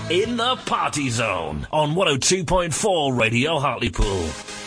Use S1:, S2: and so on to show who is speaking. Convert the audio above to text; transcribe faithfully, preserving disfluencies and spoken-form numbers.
S1: In the Party Zone on one oh two point four Radio Hartlepool.